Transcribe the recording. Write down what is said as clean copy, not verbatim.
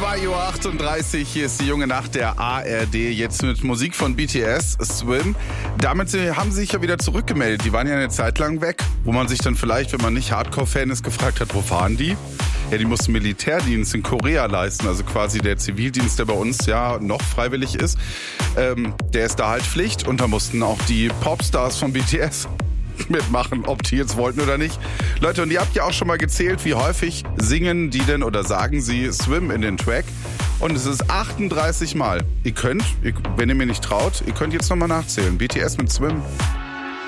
2:38 Uhr, hier ist die junge Nacht der ARD, jetzt mit Musik von BTS, Swim. Damit haben sie sich ja wieder zurückgemeldet. Die waren ja eine Zeit lang weg, wo man sich dann vielleicht, wenn man nicht Hardcore-Fan ist, gefragt hat, wo fahren die? Ja, die mussten Militärdienst in Korea leisten, also quasi der Zivildienst, der bei uns ja noch freiwillig ist. Der ist da halt Pflicht und da mussten auch die Popstars von BTS mitmachen, ob die jetzt wollten oder nicht. Leute, und ihr habt ja auch schon mal gezählt, wie häufig singen die denn oder sagen sie Swim in den Track. Und es ist 38 Mal. Ihr könnt, wenn ihr mir nicht traut, ihr könnt jetzt nochmal nachzählen. BTS mit Swim.